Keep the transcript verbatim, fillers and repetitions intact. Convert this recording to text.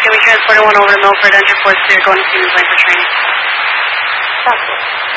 we transport one over to Milford, enter fourth clear, going to Stevens Lane for training. Copy.